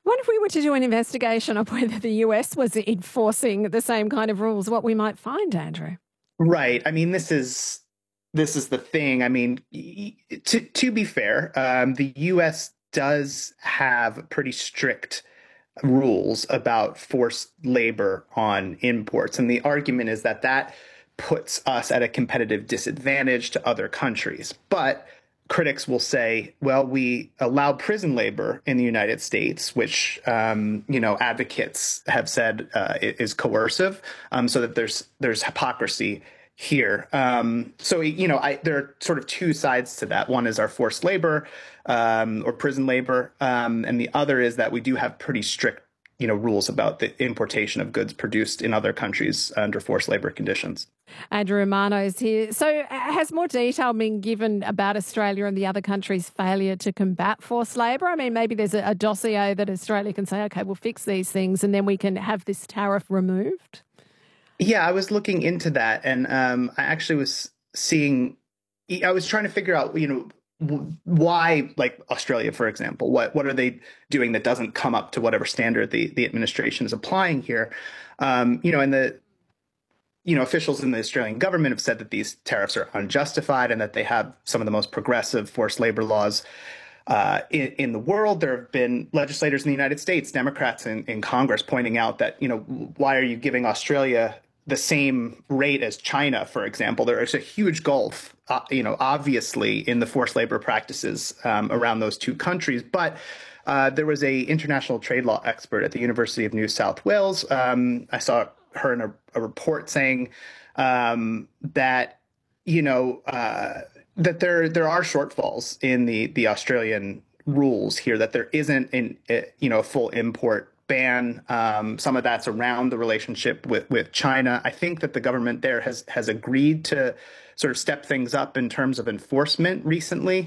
What if we were to do an investigation of whether the US was enforcing the same kind of rules, what we might find, Andrew? Right. I mean, this is the thing. I mean, to be fair, the U.S. does have pretty strict rules about forced labor on imports, and the argument is that that puts us at a competitive disadvantage to other countries. But critics will say, well, we allow prison labor in the United States, which advocates have said is coercive, so that there's hypocrisy here. There are sort of two sides to that. One is our forced labor or prison labor, and the other is that we do have pretty strict rules about the importation of goods produced in other countries under forced labor conditions. Andrew Romano is here. So, has more detail been given about Australia and the other countries' failure to combat forced labour? I mean, maybe there's a dossier that Australia can say, okay, we'll fix these things and then we can have this tariff removed? Yeah, I was looking into that, and I actually was seeing. I was trying to figure out, why, like Australia, for example, what are they doing that doesn't come up to whatever standard the administration is applying here? And the officials in the Australian government have said that these tariffs are unjustified and that they have some of the most progressive forced labor laws in the world. There have been legislators in the United States, Democrats in Congress, pointing out that, why are you giving Australia the same rate as China, for example? There is a huge gulf, obviously, in the forced labor practices around those two countries. But there was a international trade law expert at the University of New South Wales. I saw her in a report saying that, that there are shortfalls in the Australian rules here, that there isn't a full import ban. Some of that's around the relationship with China. I think that the government there has agreed to sort of step things up in terms of enforcement recently.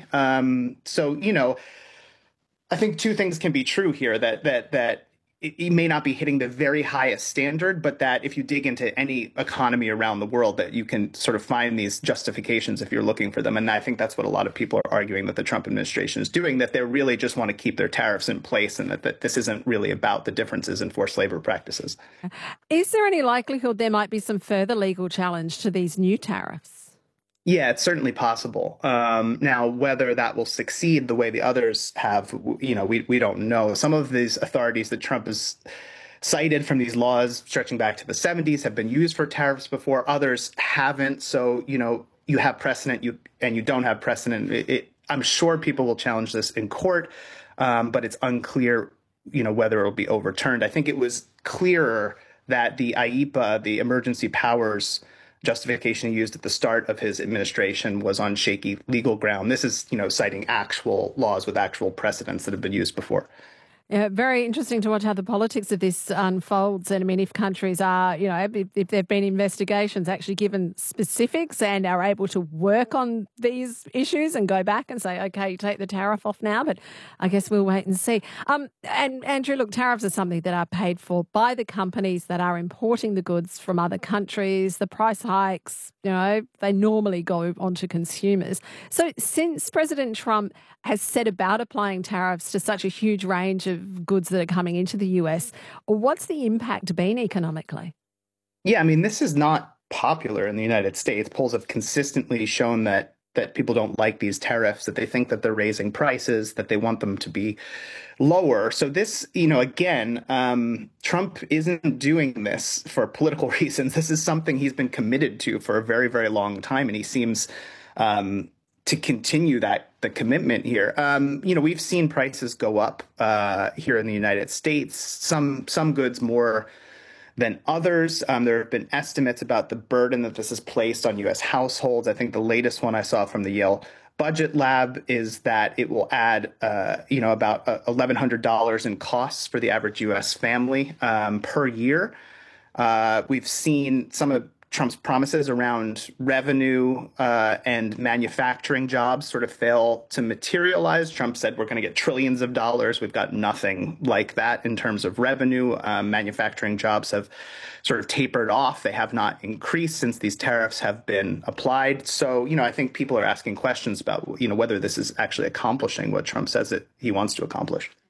I think two things can be true here: that it may not be hitting the very highest standard, but that if you dig into any economy around the world, that you can sort of find these justifications if you're looking for them. And I think that's what a lot of people are arguing that the Trump administration is doing, that they really just want to keep their tariffs in place, and that this isn't really about the differences in forced labor practices. Is there any likelihood there might be some further legal challenge to these new tariffs? Yeah, it's certainly possible. Now, whether that will succeed the way the others have, we don't know. Some of these authorities that Trump has cited from these laws stretching back to the 70s have been used for tariffs before. Others haven't. So, you have precedent, and you don't have precedent. I'm sure people will challenge this in court, but it's unclear, whether it will be overturned. I think it was clearer that the IEPA, the emergency powers justification he used at the start of his administration, was on shaky legal ground. This is, citing actual laws with actual precedents that have been used before. Yeah, very interesting to watch how the politics of this unfolds. And I mean, if countries are, if there have been investigations actually given specifics and are able to work on these issues and go back and say, okay, you take the tariff off now, but I guess we'll wait and see. And Andrew, look, tariffs are something that are paid for by the companies that are importing the goods from other countries. The price hikes, they normally go onto consumers. So since President Trump has set about applying tariffs to such a huge range of goods that are coming into the US, what's the impact been economically? Yeah, I mean, this is not popular in the United States. Polls have consistently shown that people don't like these tariffs, that they think that they're raising prices, that they want them to be lower. So this, again, Trump isn't doing this for political reasons. This is something he's been committed to for a very, very long time, and he seems to continue the commitment here. We've seen prices go up here in the United States. Some goods more than others. There have been estimates about the burden that this has placed on U.S. households. I think the latest one I saw from the Yale Budget Lab is that it will add, about $1,100 in costs for the average U.S. family per year. We've seen some of Trump's promises around revenue and manufacturing jobs sort of fail to materialize. Trump said we're going to get trillions of dollars. We've got nothing like that in terms of revenue. Manufacturing jobs have sort of tapered off. They have not increased since these tariffs have been applied. So, I think people are asking questions about, whether this is actually accomplishing what Trump says that he wants to accomplish.